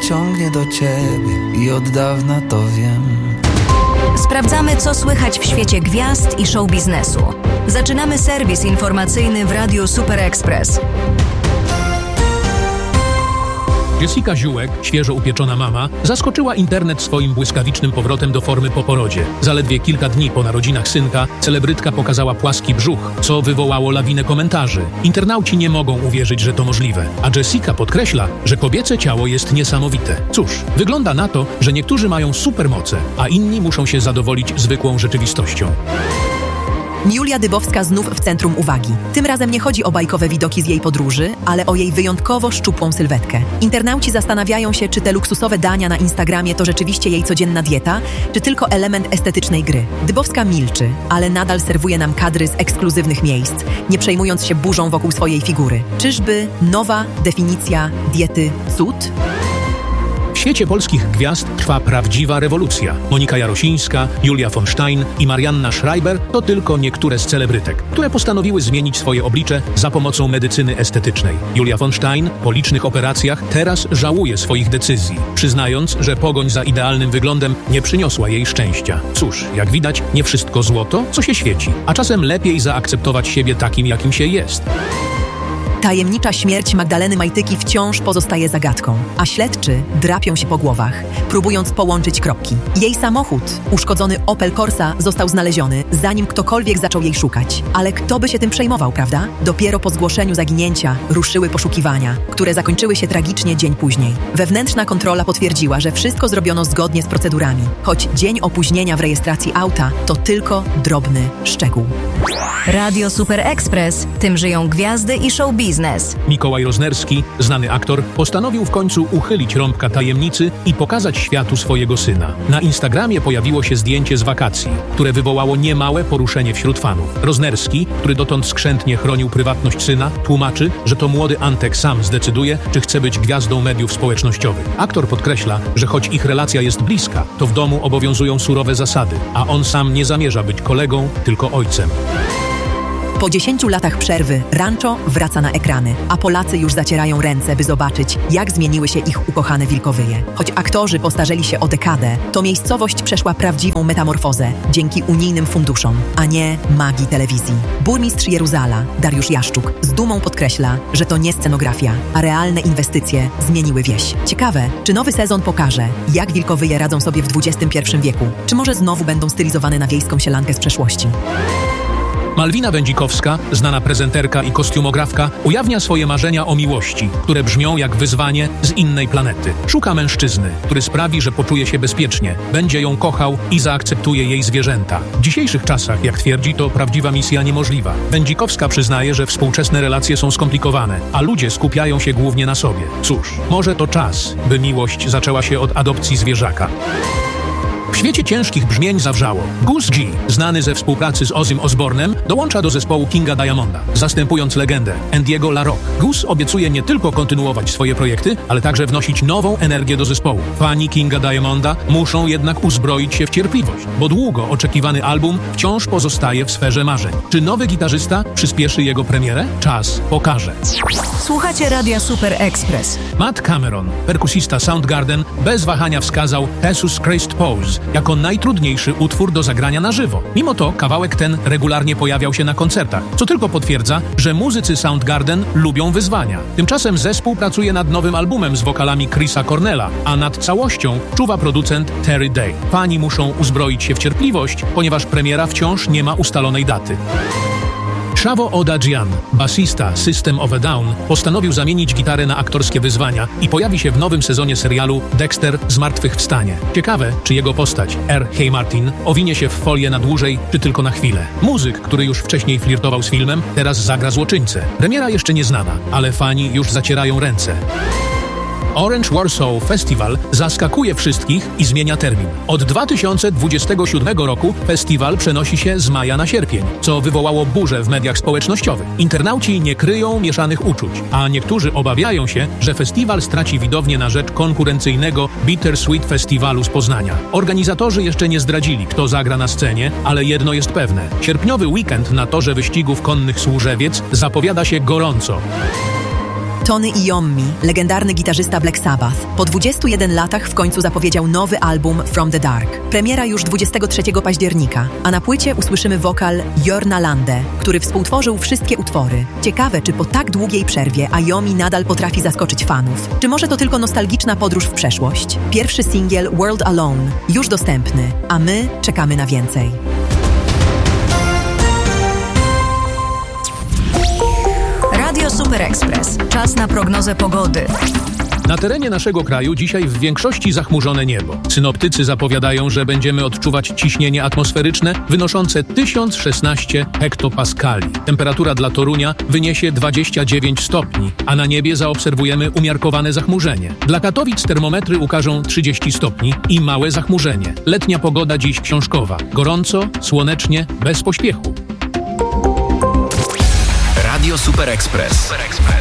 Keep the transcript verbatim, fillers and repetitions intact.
ciągnie do ciebie i od dawna to wiem. Sprawdzamy, co słychać w świecie gwiazd i show biznesu. Zaczynamy serwis informacyjny w Radiu Super Express. Jessica Ziółek, świeżo upieczona mama, zaskoczyła internet swoim błyskawicznym powrotem do formy po porodzie. Zaledwie kilka dni po narodzinach synka celebrytka pokazała płaski brzuch, co wywołało lawinę komentarzy. Internauci nie mogą uwierzyć, że to możliwe, a Jessica podkreśla, że kobiece ciało jest niesamowite. Cóż, wygląda na to, że niektórzy mają supermoce, a inni muszą się zadowolić zwykłą rzeczywistością. Julia Dybowska znów w centrum uwagi. Tym razem nie chodzi o bajkowe widoki z jej podróży, ale o jej wyjątkowo szczupłą sylwetkę. Internauci zastanawiają się, czy te luksusowe dania na Instagramie to rzeczywiście jej codzienna dieta, czy tylko element estetycznej gry. Dybowska milczy, ale nadal serwuje nam kadry z ekskluzywnych miejsc, nie przejmując się burzą wokół swojej figury. Czyżby nowa definicja diety cud? W świecie polskich gwiazd trwa prawdziwa rewolucja. Monika Jarosińska, Julia von Stein i Marianna Schreiber to tylko niektóre z celebrytek, które postanowiły zmienić swoje oblicze za pomocą medycyny estetycznej. Julia von Stein po licznych operacjach teraz żałuje swoich decyzji, przyznając, że pogoń za idealnym wyglądem nie przyniosła jej szczęścia. Cóż, jak widać, nie wszystko złoto, co się świeci, a czasem lepiej zaakceptować siebie takim, jakim się jest. Tajemnicza śmierć Magdaleny Majtyki wciąż pozostaje zagadką, a śledczy drapią się po głowach, próbując połączyć kropki. Jej samochód, uszkodzony Opel Corsa, został znaleziony, zanim ktokolwiek zaczął jej szukać. Ale kto by się tym przejmował, prawda? Dopiero po zgłoszeniu zaginięcia ruszyły poszukiwania, które zakończyły się tragicznie dzień później. Wewnętrzna kontrola potwierdziła, że wszystko zrobiono zgodnie z procedurami, choć dzień opóźnienia w rejestracji auta to tylko drobny szczegół. Radio Super Express. Tym żyją gwiazdy i show biznes. Mikołaj Roznerski, znany aktor, postanowił w końcu uchylić rąbka tajemnicy i pokazać światu swojego syna. Na Instagramie pojawiło się zdjęcie z wakacji, które wywołało niemałe poruszenie wśród fanów. Roznerski, który dotąd skrzętnie chronił prywatność syna, tłumaczy, że to młody Antek sam zdecyduje, czy chce być gwiazdą mediów społecznościowych. Aktor podkreśla, że choć ich relacja jest bliska, to w domu obowiązują surowe zasady, a on sam nie zamierza być kolegą, tylko ojcem. Po dziesięciu latach przerwy Rancho wraca na ekrany, a Polacy już zacierają ręce, by zobaczyć, jak zmieniły się ich ukochane wilkowyje. Choć aktorzy postarzeli się o dekadę, to miejscowość przeszła prawdziwą metamorfozę dzięki unijnym funduszom, a nie magii telewizji. Burmistrz Jeruzala, Dariusz Jaszczuk, z dumą podkreśla, że to nie scenografia, a realne inwestycje zmieniły wieś. Ciekawe, czy nowy sezon pokaże, jak wilkowyje radzą sobie w dwudziestym pierwszym wieku, czy może znowu będą stylizowane na wiejską sielankę z przeszłości. Malwina Będzikowska, znana prezenterka i kostiumografka, ujawnia swoje marzenia o miłości, które brzmią jak wyzwanie z innej planety. Szuka mężczyzny, który sprawi, że poczuje się bezpiecznie, będzie ją kochał i zaakceptuje jej zwierzęta. W dzisiejszych czasach, jak twierdzi, to prawdziwa misja niemożliwa. Będzikowska przyznaje, że współczesne relacje są skomplikowane, a ludzie skupiają się głównie na sobie. Cóż, może to czas, by miłość zaczęła się od adopcji zwierzaka. W świecie ciężkich brzmień zawrzało. Goose G, znany ze współpracy z Ozzym Osbornem, dołącza do zespołu Kinga Diamonda, zastępując legendę Andiego LaRocque. Goose obiecuje nie tylko kontynuować swoje projekty, ale także wnosić nową energię do zespołu. Fani Kinga Diamonda muszą jednak uzbroić się w cierpliwość, bo długo oczekiwany album wciąż pozostaje w sferze marzeń. Czy nowy gitarzysta przyspieszy jego premierę? Czas pokaże. Słuchacie Radia Super Express. Matt Cameron, perkusista Soundgarden, bez wahania wskazał Jesus Christ Pose jako najtrudniejszy utwór do zagrania na żywo. Mimo to kawałek ten regularnie pojawiał się na koncertach, co tylko potwierdza, że muzycy Soundgarden lubią wyzwania. Tymczasem zespół pracuje nad nowym albumem z wokalami Chrisa Cornella, a nad całością czuwa producent Terry Day. Fani muszą uzbroić się w cierpliwość, ponieważ premiera wciąż nie ma ustalonej daty. Shavo Odadjian, basista System of a Down, postanowił zamienić gitarę na aktorskie wyzwania i pojawi się w nowym sezonie serialu Dexter Zmartwychwstanie. Ciekawe, czy jego postać, R. Hey Martin, owinie się w folię na dłużej, czy tylko na chwilę. Muzyk, który już wcześniej flirtował z filmem, teraz zagra złoczyńcę. Premiera jeszcze nie znana, ale fani już zacierają ręce. Orange Warsaw Festival zaskakuje wszystkich i zmienia termin. Od dwa tysiące dwudziestego siódmego roku festiwal przenosi się z maja na sierpień, co wywołało burzę w mediach społecznościowych. Internauci nie kryją mieszanych uczuć, a niektórzy obawiają się, że festiwal straci widownię na rzecz konkurencyjnego Bittersweet Festiwalu z Poznania. Organizatorzy jeszcze nie zdradzili, kto zagra na scenie, ale jedno jest pewne. Sierpniowy weekend na torze wyścigów konnych Służewiec zapowiada się gorąco. Tony Iommi, legendarny gitarzysta Black Sabbath, po dwudziestu jeden latach w końcu zapowiedział nowy album From the Dark. Premiera już dwudziestego trzeciego października, a na płycie usłyszymy wokal Jorna Lande, który współtworzył wszystkie utwory. Ciekawe, czy po tak długiej przerwie Iommi nadal potrafi zaskoczyć fanów. Czy może to tylko nostalgiczna podróż w przeszłość? Pierwszy singiel World Alone już dostępny, a my czekamy na więcej. Radio Super Express. Czas na prognozę pogody. Na terenie naszego kraju dzisiaj w większości zachmurzone niebo. Synoptycy zapowiadają, że będziemy odczuwać ciśnienie atmosferyczne wynoszące tysiąc szesnaście hektopaskali. Temperatura dla Torunia wyniesie dwadzieścia dziewięć stopni, a na niebie zaobserwujemy umiarkowane zachmurzenie. Dla Katowic termometry ukażą trzydzieści stopni i małe zachmurzenie. Letnia pogoda dziś książkowa. Gorąco, słonecznie, bez pośpiechu. Radio Super Express.